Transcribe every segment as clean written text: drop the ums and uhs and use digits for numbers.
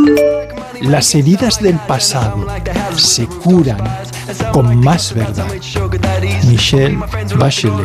Las heridas del pasado se curan con más verdad. Michelle Bachelet.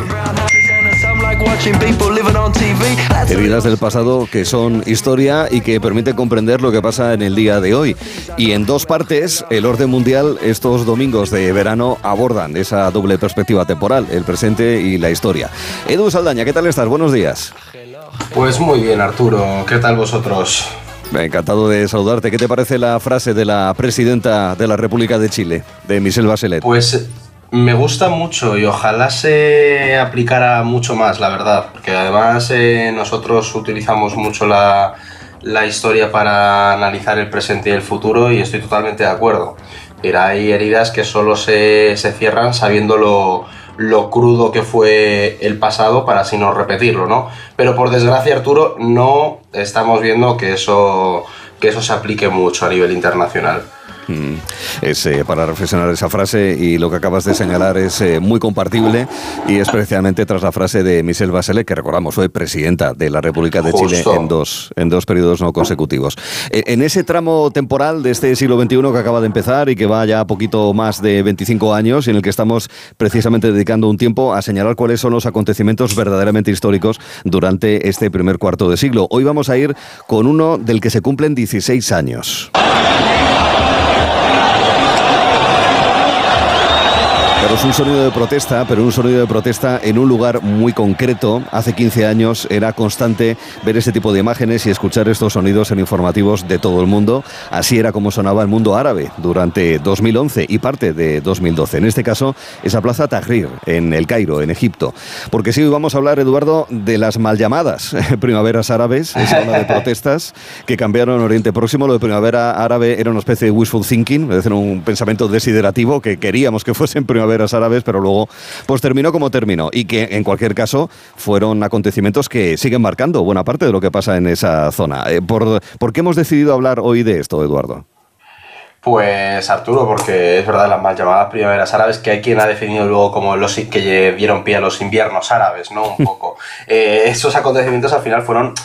Heridas del pasado que son historia y que permiten comprender lo que pasa en el día de hoy. Y en dos partes, el orden mundial estos domingos de verano abordan esa doble perspectiva temporal, el presente y la historia. Edu Saldaña, ¿qué tal estás? Buenos días. Pues muy bien, Arturo. ¿Qué tal vosotros? Encantado de saludarte. ¿Qué te parece la frase de la presidenta de la República de Chile, de Michelle Bachelet? Pues me gusta mucho y ojalá se aplicara mucho más, la verdad, porque además nosotros utilizamos mucho la historia para analizar el presente y el futuro y estoy totalmente de acuerdo. Pero hay heridas que solo se cierran sabiendo lo crudo que fue el pasado para así no repetirlo, ¿no? Pero por desgracia, Arturo, no estamos viendo que eso se aplique mucho a nivel internacional. Es para reflexionar esa frase y lo que acabas de señalar es muy compartible y especialmente tras la frase de Michelle Bachelet, que recordamos fue presidenta de la República de Chile en dos periodos no consecutivos. En ese tramo temporal de este siglo XXI que acaba de empezar y que va ya poquito más de 25 años y en el que estamos precisamente dedicando un tiempo a señalar cuáles son los acontecimientos verdaderamente históricos durante este primer cuarto de siglo. Hoy vamos a ir con uno del que se cumplen 16 años. Pero es un sonido de protesta, en un lugar muy concreto. Hace 15 años era constante ver ese tipo de imágenes y escuchar estos sonidos en informativos de todo el mundo. Así era como sonaba el mundo árabe durante 2011 y parte de 2012. En este caso, esa plaza Tahrir, en El Cairo, en Egipto. Porque sí, hoy vamos a hablar, Eduardo, de las mal llamadas primaveras árabes, esa ola de protestas que cambiaron Oriente Próximo. Lo de primavera árabe era una especie de wishful thinking, es decir, un pensamiento desiderativo que queríamos que fuesen primaveras árabes, pero luego pues terminó como terminó y que en cualquier caso fueron acontecimientos que siguen marcando buena parte de lo que pasa en esa zona. ¿Por qué hemos decidido hablar hoy de esto, Eduardo? Pues Arturo, porque es verdad las mal llamadas primaveras árabes, que hay quien ha definido luego como los que dieron pie a los inviernos árabes, ¿no? Un poco. Esos acontecimientos al final fueron,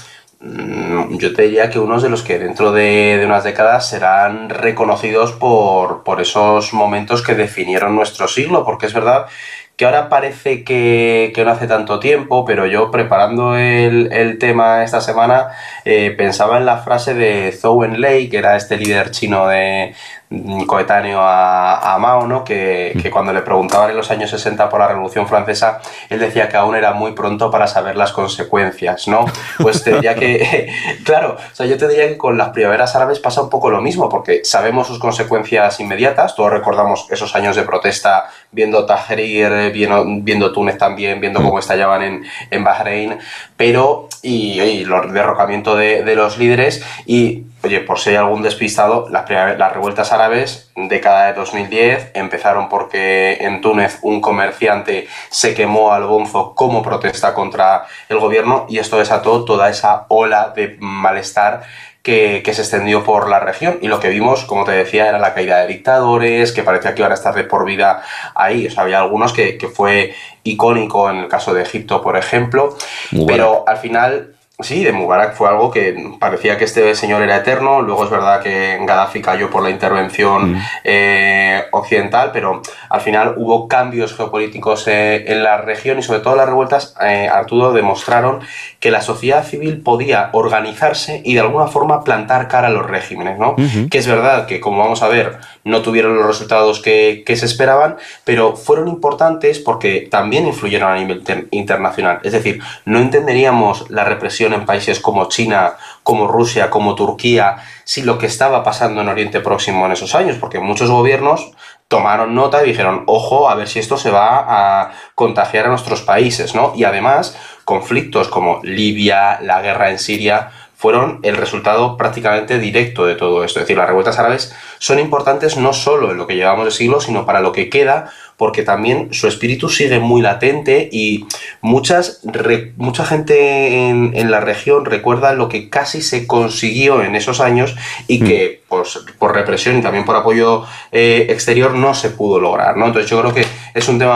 yo te diría que unos de los que dentro de unas décadas serán reconocidos por esos momentos que definieron nuestro siglo, porque es verdad que ahora parece que no hace tanto tiempo, pero yo preparando el tema esta semana pensaba en la frase de Zhou Enlai, que era este líder chino coetáneo a Mao, ¿no? Que cuando le preguntaban en los años 60 por la Revolución Francesa, él decía que aún era muy pronto para saber las consecuencias, ¿no? Pues te diría que, claro, o sea, yo te diría que con las primaveras árabes pasa un poco lo mismo, porque sabemos sus consecuencias inmediatas, todos recordamos esos años de protesta viendo Tahrir, viendo Túnez también, viendo cómo estallaban en Bahrein, pero y los derrocamiento de los líderes y, oye, por si hay algún despistado, las revueltas árabes, década de 2010, empezaron porque en Túnez un comerciante se quemó al bonzo como protesta contra el gobierno y esto desató toda esa ola de malestar que se extendió por la región y lo que vimos, como te decía, era la caída de dictadores que parecía que iban a estar de por vida ahí. O sea, había algunos que fue icónico en el caso de Egipto, por ejemplo, pero al final... Sí, de Mubarak fue algo que parecía que este señor era eterno, luego es verdad que Gaddafi cayó por la intervención occidental, pero al final hubo cambios geopolíticos en la región y sobre todo las revueltas, Arturo, demostraron que la sociedad civil podía organizarse y de alguna forma plantar cara a los regímenes, ¿no? Que es verdad que, como vamos a ver, no tuvieron los resultados que se esperaban, pero fueron importantes porque también influyeron a nivel internacional. Es decir, no entenderíamos la represión en países como China, como Rusia, como Turquía, sin lo que estaba pasando en Oriente Próximo en esos años, porque muchos gobiernos tomaron nota y dijeron, ojo, a ver si esto se va a contagiar a nuestros países, ¿no? Y además, conflictos como Libia, la guerra en Siria, fueron el resultado prácticamente directo de todo esto. Es decir, las revueltas árabes son importantes no solo en lo que llevamos de siglo, sino para lo que queda, porque también su espíritu sigue muy latente y mucha gente en la región recuerda lo que casi se consiguió en esos años y que pues, por represión y también por apoyo exterior no se pudo lograr, ¿no? Entonces yo creo que es un tema